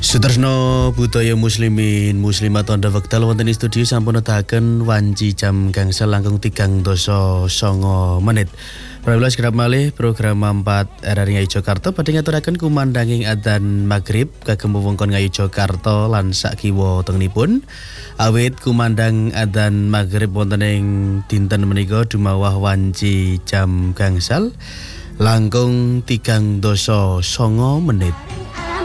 Sutresno budaya muslimin muslimat tandha wekdal wonten ing studio sampun nedahaken wanci jam gangsal langkung 3:09 menit. Prawilas kerap malih program 4 RRI Ngayu Jakarta badhe ngaturaken kumandanging adzan magrib kagem wewengkon Ngayu Jakarta lan sak kiwa tengenipun. Awit kumandang adzan magrib wonten ing dinten menika dumawah wanci jam gangsal langkung 3:09 menit.